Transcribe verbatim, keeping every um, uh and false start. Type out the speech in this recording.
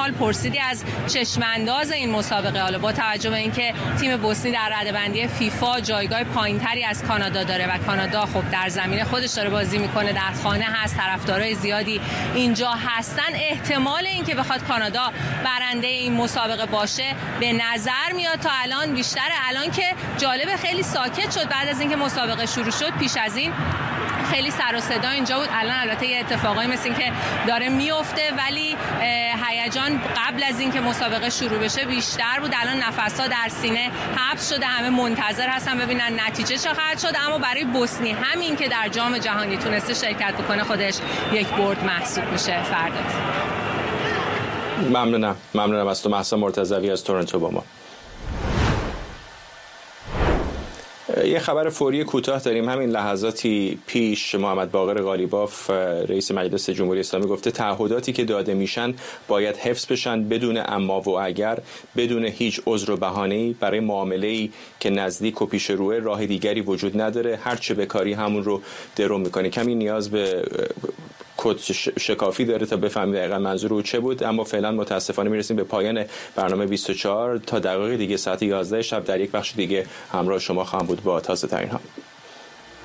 سوال پرسیدی از چشمانداز این مسابقه. حالا با توجه به اینکه تیم بوسنی در رده‌بندی فیفا جایگاه پایینتری از کانادا داره و کانادا خب در زمین خودش داره بازی میکنه، در خانه هست، طرفدارای زیادی اینجا هستن، احتمال اینکه بخواد کانادا برنده این مسابقه باشه به نظر میاد تا الان بیشتره. الان که جالب خیلی ساکت شد بعد از اینکه مسابقه شروع شد، پیش از این خیلی سر و صدا اینجا بود. الان البته یه اتفاقایی مثل این که داره میفته، ولی هیجان قبل از اینکه مسابقه شروع بشه بیشتر بود. الان نفس‌ها در سینه حبس شده، همه منتظر هستن ببینن نتیجه چه خواهد شد. اما برای بوسنی همین که در جام جهانی تونسته شرکت بکنه خودش یک برد محسوب میشه. فرداد ممنونم ممنونم از تو مهسا مرتضوی از تورنتو با ما. یه خبر فوری کوتاه داریم. همین لحظاتی پیش محمد باقر قالیباف رئیس مجلس جمهوری اسلامی گفته تعهداتی که داده میشن باید حفظ بشن بدون اما و اگر، بدون هیچ عذر و بهانه‌ای. برای معامله‌ای که نزدیک و پیش روه راه دیگری وجود نداره، هر چه بکاری همون رو درو میکنه. کمی نیاز به کد شکافی داره تا بفهمید دقیقاً منظور او چه بود. اما فعلا متاسفانه میرسیم به پایان برنامه بیست و چهار. تا دقایق دیگه ساعت یازده شب در یک بخش دیگه همراه شما خواهم بود با تازه ترین ها.